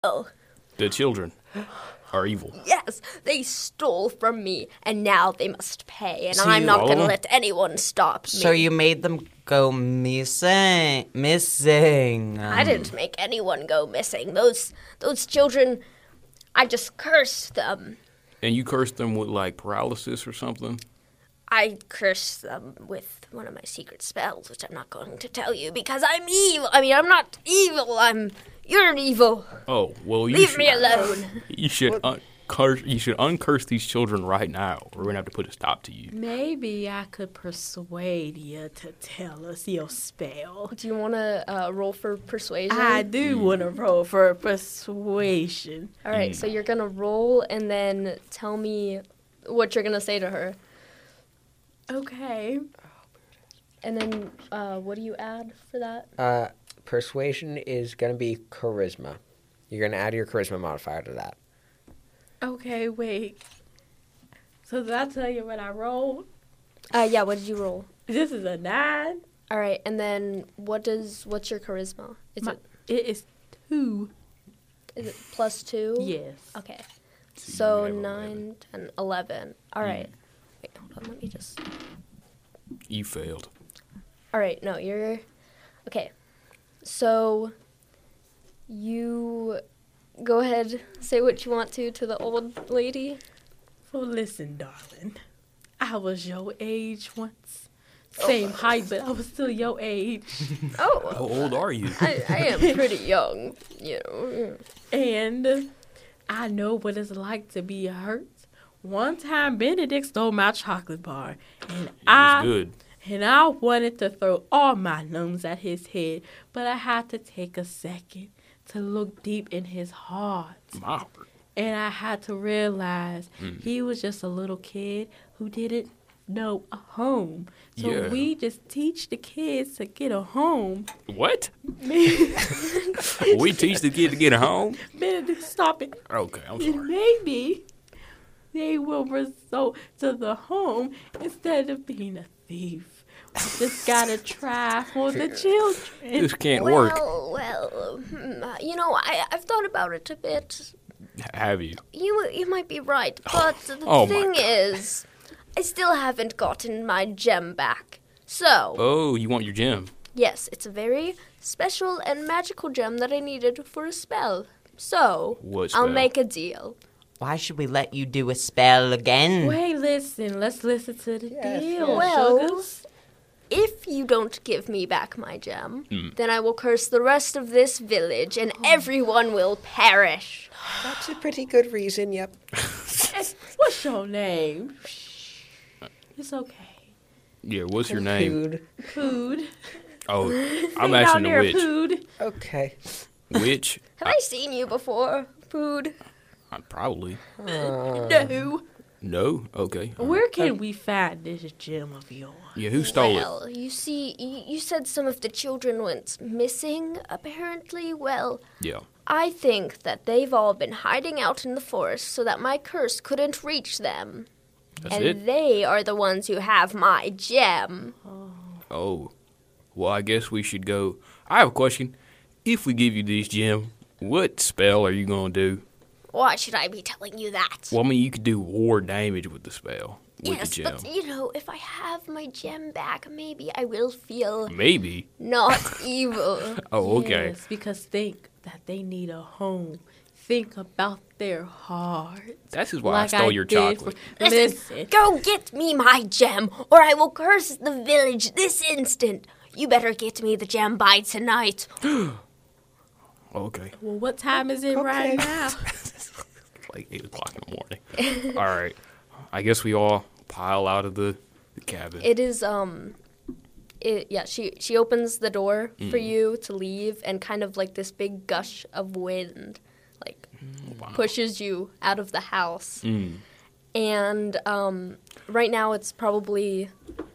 Oh, The children are evil. yes, they stole from me, and now they must pay, and So I'm you- not All going to of them? let anyone stop me. So you made them go missing. I didn't make anyone go missing. Those children, I just cursed them. And you cursed them with, like, paralysis or something? I cursed them with one of my secret spells, which I'm not going to tell you because I'm evil. I mean, I'm not evil. You're evil. Oh, well, you Leave should, me alone. You should uncurse these children right now, or we're going to have to put a stop to you. Maybe I could persuade you to tell us your spell. Do you want to roll for persuasion? I do want to roll for persuasion. All right, so you're going to roll and then tell me what you're going to say to her. Okay. And then what do you add for that? Persuasion is going to be charisma. You're going to add your charisma modifier to that. Okay, wait. So did I tell you what I rolled? Yeah, what did you roll? This is a 9. All right, and then what's your charisma? Is It is 2. it +2? Yes. Okay. So So you have 9, 10, 11. All right. Wait, hold on. Let me just. You failed. All right. No, you're. Okay. So you go ahead, say what you want to the old lady. Well, listen, darling. I was your age once. Same height, but I was still your age. Oh, How old are you? I am pretty young, you know. And I know what it's like to be hurt. One time, Benedict stole my chocolate bar, and It was good. I wanted to throw all my gnomes at his head, but I had to take a second to look deep in his heart. My heart. And I had to realize he was just a little kid who didn't know a home. So Yeah. we just teach the kids to get a home. What? We teach the kid to get home? Benedict, stop it. Okay, I'm And sorry. maybe they will resort to the home instead of being a thief. We just gotta try for the children. This can't work. You know, I've thought about it a bit. Have you? You might be right, but the Oh my thing God. is, I still haven't gotten my gem back. So, Oh, you want your gem? yes, it's a very special and magical gem that I needed for a spell. So, What I'll spell? make a deal. Why should we let you do a spell again? Wait, listen. Let's listen to the deal, Well, sugars. if you don't give me back my gem, then I will curse the rest of this village and everyone will perish. That's a pretty good reason, yep. Hey, what's your name? It's okay. Yeah, what's your name? Food. Food. Oh, I'm Hey, down asking the there, witch. Food. Okay. Witch? Have I seen you before, Food? Probably. No. No? Okay. Where can we find this gem of yours? Yeah, who stole it? Well, you see, you said some of the children went missing, apparently. Well, Yeah. I think that they've all been hiding out in the forest so that my curse couldn't reach them. That's and it? they are the ones who have my gem. Oh. Well, I guess we should go. I have a question. If we give you this gem, what spell are you going to do? Why should I be telling you that? Well, I mean, you could do war damage with the spell. With yes, the gem. but you know, if I have my gem back, maybe I will feel Maybe. not evil. Oh, okay. Yes, because think that they need a home. Think about their heart. That's why I stole your did chocolate. Listen, go get me my gem, or I will curse the village this instant. You better get me the gem by tonight. Okay. Well, what time is it right now? Like 8 o'clock in the morning. All right. I guess we all pile out of the cabin. It is she opens the door for you to leave, and kind of like this big gush of wind like pushes you out of the house. And right now it's probably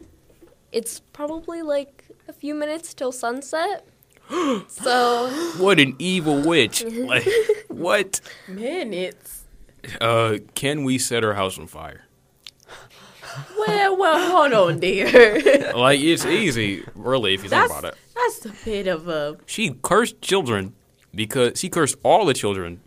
like a few minutes till sunset. So What an evil witch. Like, what? Minutes. Can we set her house on fire? Well, hold on, dear. Like, it's easy, really, if you think about it. That's a bit of a... She cursed children because she cursed all the children